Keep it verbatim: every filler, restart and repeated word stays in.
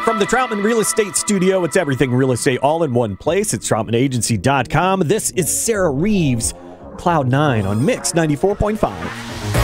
From the Troutman Real Estate Studio, it's everything real estate all in one place. It's troutman agency dot com. This is Sarah Reeves, Cloud nine on Mix ninety-four point five.